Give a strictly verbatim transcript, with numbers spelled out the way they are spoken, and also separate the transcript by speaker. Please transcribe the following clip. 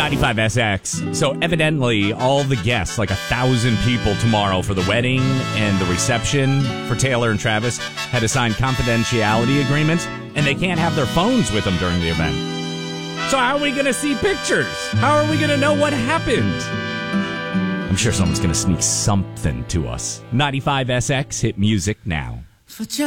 Speaker 1: ninety-five S X. So evidently, all the guests, like a thousand people tomorrow for the wedding and the reception for Taylor and Travis, had to sign confidentiality agreements, and they can't have their phones with them during the event. So how are we going to see pictures? How are we going to know what happened? I'm sure someone's going to sneak something to us. ninety-five S X, hit music now. For